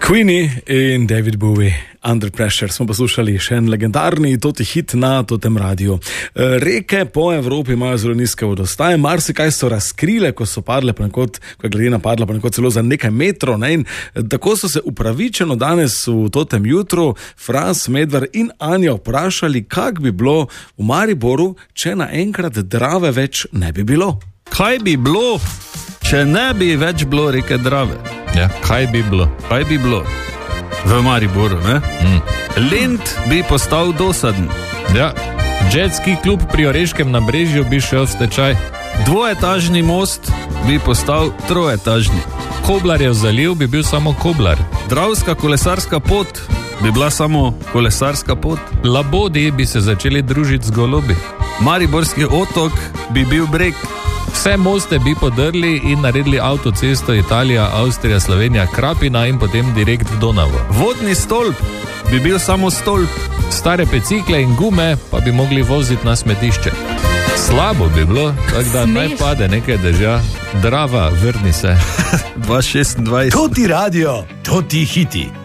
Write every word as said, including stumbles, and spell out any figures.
Queenie in David Bowie, Under Pressure, smo poslušali še en legendarni toti hit na totem radiju. Reke po Evropi imajo zelo nizke vodostaje, marsikaj so razkrile, ko so padle ponekod, ko je gladina padla ponekod celo za nekaj metrov, ne? In tako so se upravičeno danes v totem jutru Fras, Medvar in Anja vprašali, kak bi bilo v Mariboru, če naenkrat Drave več ne bi bilo. Kaj bi bilo, če ne bi več bilo reke Drave? Ja, kaj bi bilo? Kaj bi bilo v Mariboru, ne? Mm. Lent bi postal dosaden. Ja, jetski klub pri Oreškem nabrežju bi šel v stečaj. Dvoetažni most bi postal troetažni. Koblarjev zaliv bi bil samo Koblar. Dravska kolesarska pot bi bila samo kolesarska pot. Labodi bi se začeli družiti z golobi. Mariborski otok bi bil breg. Vse moste bi podrli in naredili avtocesto Italija, Avstrija, Slovenija, Krapina in potem direkt v Donavo. Vodni stolp bi bil samo stolp. Stare pecikle in gume pa bi mogli voziti na smetišče. Slabo bi bilo, tako da naj pade nekaj dežja. Drava, vrni se. dva šestindvajset. Toti radio, toti hiti.